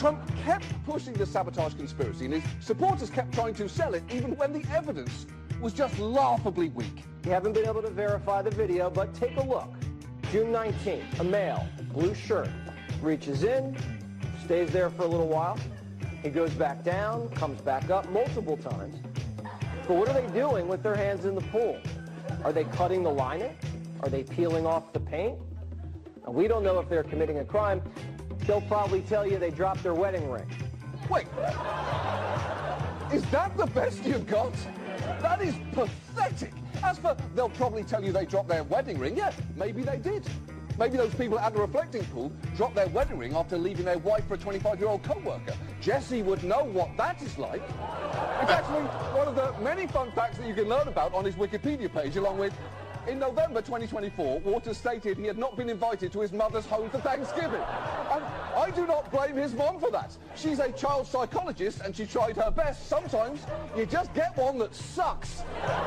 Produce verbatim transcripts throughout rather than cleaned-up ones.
Trump kept pushing the sabotage conspiracy, and his supporters kept trying to sell it, even when the evidence was just laughably weak. We haven't been able to verify the video, but take a look. June nineteenth, a male, blue shirt, reaches in, stays there for a little while. He goes back down, comes back up multiple times. But what are they doing with their hands in the pool? Are they cutting the lining? Are they peeling off the paint? Now, we don't know if they're committing a crime. They'll probably tell you they dropped their wedding ring. Wait, is that the best you've got? That is pathetic. As for, they'll probably tell you they dropped their wedding ring. Yeah, maybe they did. Maybe those people at the reflecting pool dropped their wedding ring after leaving their wife for a twenty-five-year-old co-worker. Jesse would know what that is like. It's actually one of the many fun facts that you can learn about on his Wikipedia page, along with, in November twenty twenty-four, Waters stated he had not been invited to his mother's home for Thanksgiving. And I do not blame his mom for that. She's a child psychologist and she tried her best. Sometimes you just get one that sucks.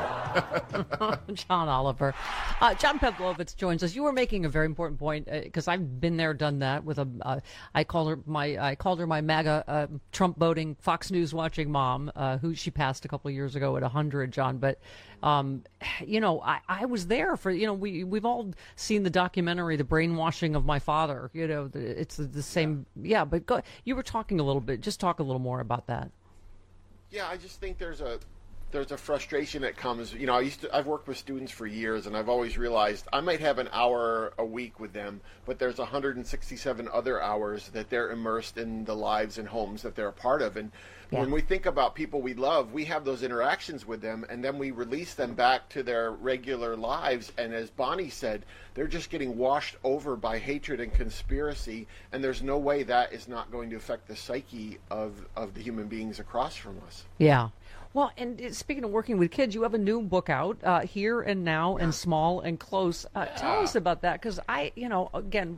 John Oliver. Uh, John Pavlovitz joins us. You were making a very important point because uh, I've been there, done that with a. Uh, I called her my. I called her my MAGA uh, Trump voting, Fox News watching mom, uh, who she passed a couple of years ago at a hundred. John, but um, you know, I, I was there for. You know, we we've all seen the documentary, The Brainwashing of My Father. You know, it's the, the same. Yeah, but go, you were talking a little bit. Just talk a little more about that. Yeah, I just think there's a. There's a frustration that comes, you know, I used to, I've worked with students for years, and I've always realized I might have an hour a week with them, but there's one hundred sixty-seven other hours that they're immersed in the lives and homes that they're a part of. And yeah. when we think about people we love, we have those interactions with them, and then we release them back to their regular lives. And as Bonnie said, they're just getting washed over by hatred and conspiracy, and there's no way that is not going to affect the psyche of, of the human beings across from us. Yeah. Well, and speaking of working with kids, you have a new book out, uh, Here and Now and Small and Close. Uh, yeah. Tell us about that, because I, you know, again,